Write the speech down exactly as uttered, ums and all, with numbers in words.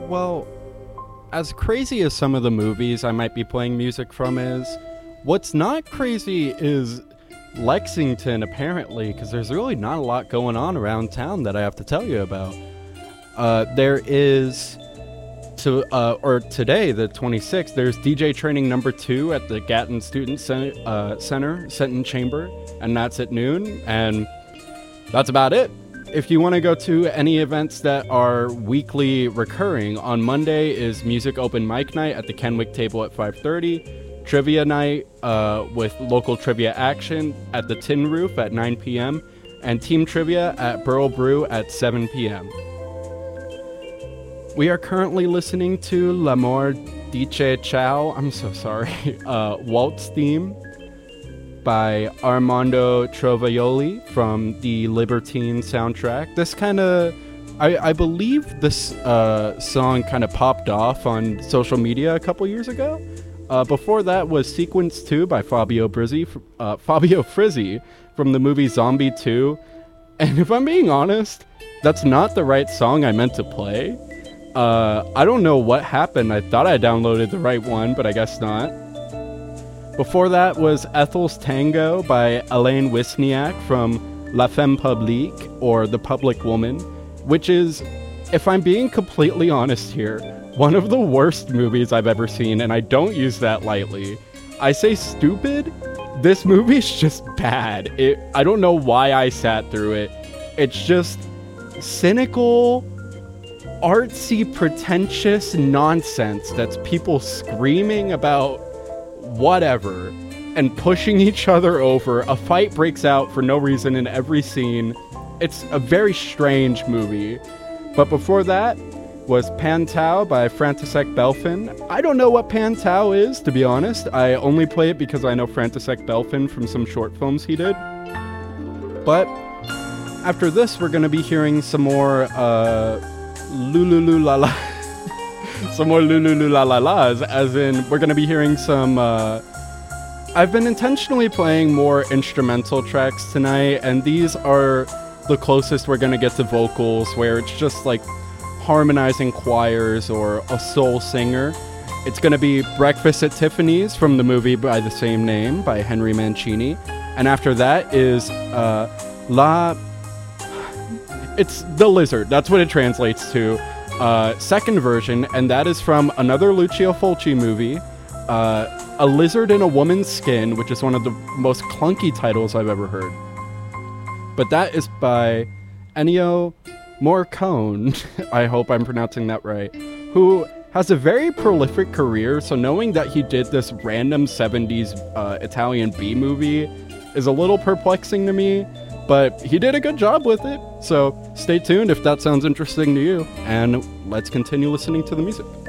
Well, as crazy as some of the movies I might be playing music from is, what's not crazy is Lexington, apparently, because there's really not a lot going on around town that I have to tell you about. Uh, there is, to uh, or today, the twenty-sixth, there's D J training number two at the Gatton Student Center, uh, Center, Senton Chamber, and that's at noon, and that's about it. If you want to go to any events that are weekly recurring, on Monday is Music Open Mic Night at the Kenwick Table at five thirty, Trivia Night uh, with local trivia action at the Tin Roof at nine p.m., and Team Trivia at Burl Brew at seven p.m. We are currently listening to L'Amor Dice Ciao, I'm so sorry, uh, Waltz theme by Armando Trovaioli from the Libertine soundtrack. This kind of, I, I believe this uh, song kind of popped off on social media a couple years ago. Uh, before that was Sequence two by Fabio Brizzi, uh, Fabio Frizzi from the movie Zombie two. And if I'm being honest, that's not the right song I meant to play. Uh, I don't know what happened. I thought I downloaded the right one, but I guess not. Before that was Ethel's Tango by Elaine Wisniak from La Femme Publique, or The Public Woman, which is, if I'm being completely honest here, one of the worst movies I've ever seen, and I don't use that lightly. I say stupid, this movie's just bad. It, I don't know why I sat through it. It's just cynical, artsy, pretentious nonsense that's people screaming about whatever and pushing each other over. A fight breaks out for no reason in every scene. It's a very strange movie. But before that was Pan Tao by František Belfin. I don't know what Pan Tao is, to be honest. I only play it because I know František Belfin from some short films he did. But after this, we're going to be hearing some more uh, Lululu La La. Some more Lululu La La Las, as in we're going to be hearing some... Uh, I've been intentionally playing more instrumental tracks tonight, and these are the closest we're going to get to vocals, where it's just like harmonizing choirs or a soul singer. It's going to be Breakfast at Tiffany's from the movie by the same name by Henry Mancini. And after that is uh, La... It's The Lizard. That's what it translates to. Uh, second version, and that is from another Lucio Fulci movie, uh, A Lizard in a Woman's Skin, which is one of the most clunky titles I've ever heard. But that is by Ennio Morricone, I hope I'm pronouncing that right, who has a very prolific career, so knowing that he did this random seventies uh, Italian B-movie is a little perplexing to me. But he did a good job with it, so stay tuned if that sounds interesting to you, and let's continue listening to the music.